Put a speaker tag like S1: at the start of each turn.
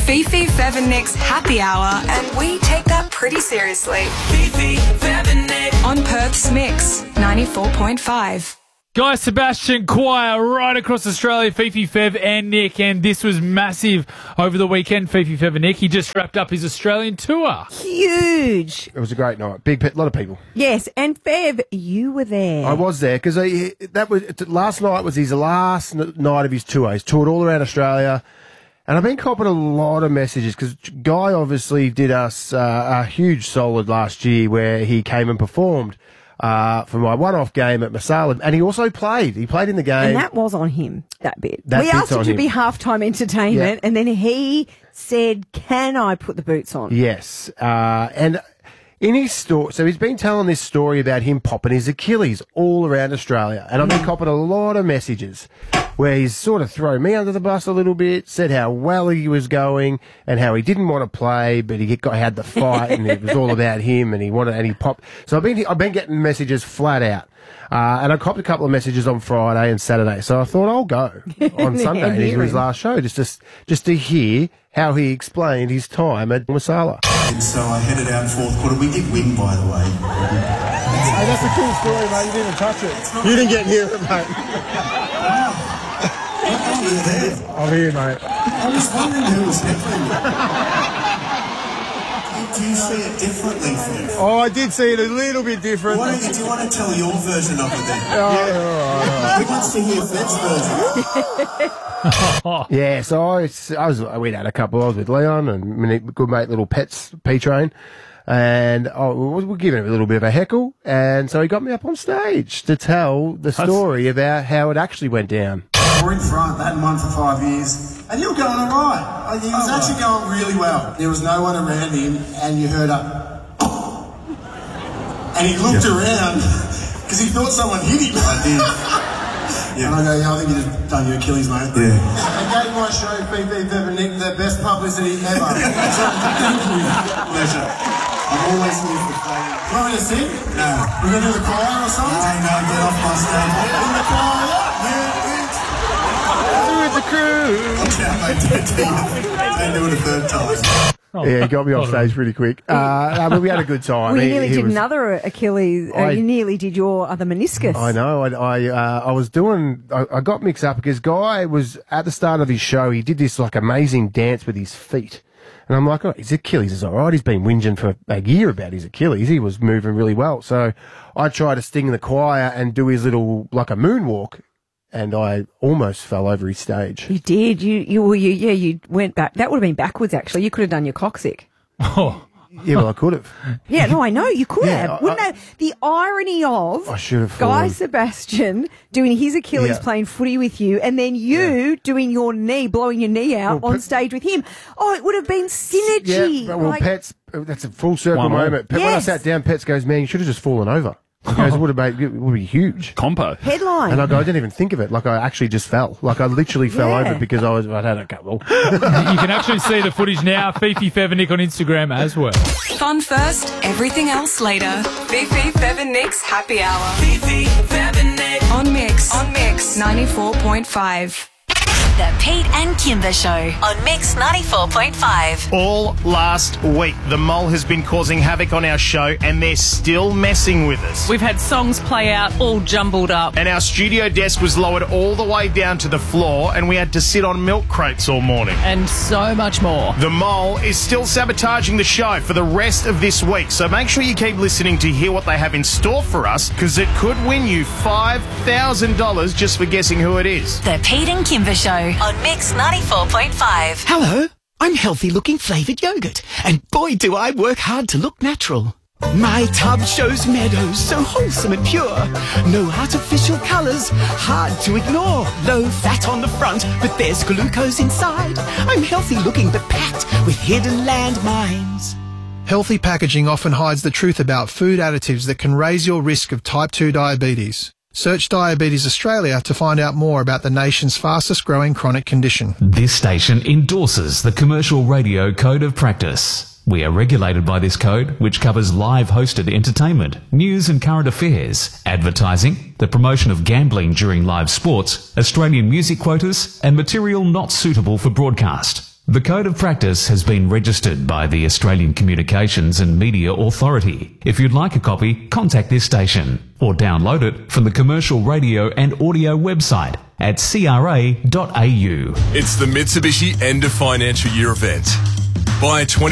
S1: Fifi, Fev and Nick's happy hour, and we take that pretty seriously. Fifi, Fev and Nick on Perth's Mix 94.5.
S2: Guy Sebastian Choir right across Australia, Fifi, Fev and Nick, and this was massive over the weekend. Fifi, Fev and Nick, he just wrapped up his Australian tour.
S3: Huge.
S4: It was a great night. A lot of people.
S3: Yes, and Fev, you were there.
S4: I was there because last night was his last night of his tour. He's toured all around Australia, and I've been copping a lot of messages because Guy obviously did us a huge solid last year where he came and performed for my one-off game at Masala, and he also played. He played in the game.
S3: And that was on him, that bit.
S4: That
S3: we
S4: bit's
S3: asked him
S4: on
S3: to
S4: him.
S3: be halftime entertainment, and then he said, can I put the boots on?
S4: Yes. And in his story, so he's been telling this story about him popping his Achilles all around Australia, and I've been copping a lot of messages where he's sort of thrown me under the bus a little bit, said how well he was going and how he didn't want to play, but he had the fight and it was all about him and he popped. So I've been getting messages flat out. And I copped a couple of messages on Friday and Saturday, so I thought I'll go on Sunday and his last show just to hear how he explained his time at Masala.
S5: And so I headed out fourth quarter. We did win, by the way.
S4: Hey, that's a cool story, mate. You didn't even touch it. You didn't get near it, mate. I'm here, mate.
S5: I was wondering who was heckling me. Do you see it differently, Phil?
S4: Oh, I did see it a little bit different.
S5: Do you want to tell your version of it then? Who wants to hear Fed's version?
S4: Yeah, so we'd had a couple. I was with Leon and my good mate, little Pets, P-Train. And we're giving him a little bit of a heckle. And so he got me up on stage to tell the story about how it actually went down.
S5: We're in front, hadn't won for 5 years, and you were going all right. He was actually going really well. There was no one around him, and you heard a... And he looked around, because he thought someone hit him. I did. And I go, I think you just done your Achilles, mate. Yeah. I gave my show, Fifi, Fev and Nick, the best publicity ever. Thank you. Pleasure. I'm always here for playing. You want me to sing? No. We're going to do the choir or something? No, get off my stage. In the choir? Yeah.
S4: With the crew.
S5: Don't do it a third time.
S4: Yeah, he got me off stage pretty quick. But we had a good time.
S3: Well, you nearly did another Achilles. You nearly did your other meniscus.
S4: I know. I got mixed up because Guy was at the start of his show. He did this like amazing dance with his feet. And I'm like, his Achilles is all right. He's been whinging for a year about his Achilles. He was moving really well. So I tried to sting the choir and do his little, like a moonwalk. And I almost fell over his stage.
S3: You did. You went back. That would have been backwards, actually. You could have done your coccyx.
S2: Oh.
S4: Yeah, well, I could have.
S3: Yeah, no, I know. You could have. Wouldn't that? The irony of
S4: I should have
S3: Guy
S4: fallen.
S3: Sebastian doing his Achilles playing footy with you, and then you doing your knee, blowing your knee out on stage with him. Oh, it would have been synergy.
S4: Yeah, well, Pets, that's a full circle moment. When I sat down, Pets goes, man, you should have just fallen over. He goes, it would be huge.
S2: Compo.
S3: Headline.
S4: And I go, I didn't even think of it. Like, I actually just fell. Like, I literally fell over because I'd had a couple.
S2: You can actually see the footage now. Fifi, Fev and Nick on Instagram as well.
S1: Fun first, everything else later. Fifi, Fev and Nick's happy hour. Fifi, Fev and Nick on Mix 94.5.
S6: The Pete and Kimber Show on Mix 94.5.
S7: All last week, the mole has been causing havoc on our show and they're still messing with us.
S8: We've had songs play out all jumbled up.
S7: And our studio desk was lowered all the way down to the floor and we had to sit on milk crates all morning.
S8: And so much more.
S7: The mole is still sabotaging the show for the rest of this week, so make sure you keep listening to hear what they have in store for us, because it could win you $5,000 just for guessing who it is.
S6: The Pete and Kimber Show on Mix 94.5.
S9: Hello, I'm healthy-looking flavoured yogurt, and boy do I work hard to look natural. My tub shows meadows so wholesome and pure. No artificial colours, hard to ignore. Low fat on the front, but there's glucose inside. I'm healthy-looking but packed with hidden landmines.
S10: Healthy packaging often hides the truth about food additives that can raise your risk of type 2 diabetes. Search Diabetes Australia to find out more about the nation's fastest growing chronic condition.
S11: This station endorses the Commercial Radio Code of Practice. We are regulated by this code, which covers live hosted entertainment, news and current affairs, advertising, the promotion of gambling during live sports, Australian music quotas, and material not suitable for broadcast. The Code of Practice has been registered by the Australian Communications and Media Authority. If you'd like a copy, contact this station or download it from the Commercial Radio and Audio website at cra.au.
S12: It's the Mitsubishi End of Financial Year event. Buy a